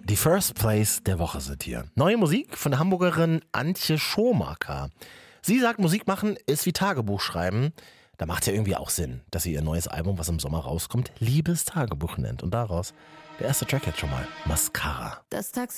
Die First Place der Woche sind hier. Neue Musik von der Hamburgerin Antje Schomaker. Sie sagt, Musik machen ist wie Tagebuch schreiben. Da macht es ja irgendwie auch Sinn, dass sie ihr neues Album, was im Sommer rauskommt, Liebestagebuch nennt. Und daraus der erste Track jetzt schon mal, Mascara. Das Taxi